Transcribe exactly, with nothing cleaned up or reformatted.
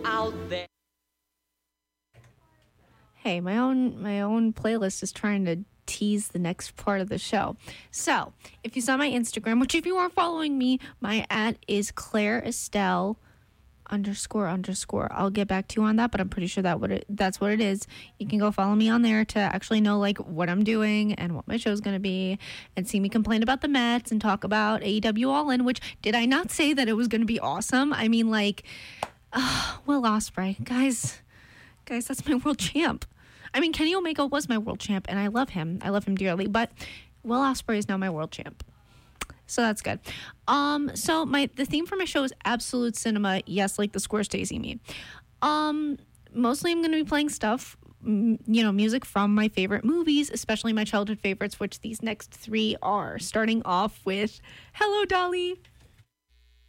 out there. Hey, my own my own playlist is trying to tease the next part of the show. So, if you saw my Instagram, which if you aren't following me, my at is Claire Estelle underscore underscore. I'll get back to you on that, but I'm pretty sure that what it, that's what it is. You can go follow me on there to actually know like what I'm doing and what my show's going to be, and see me complain about the Mets and talk about A E W All In, which did I not say that it was going to be awesome? I mean, like, uh, Will Ospreay, guys, guys, that's my world champ. I mean, Kenny Omega was my world champ, and I love him. I love him dearly, but Will Ospreay is now my world champ. So that's good. Um, so my the theme for my show is Absolute Cinema. Yes, like the Scorsese me. Um, mostly I'm going to be playing stuff, m- you know, music from my favorite movies, especially my childhood favorites, which these next three are. Starting off with Hello, Dolly.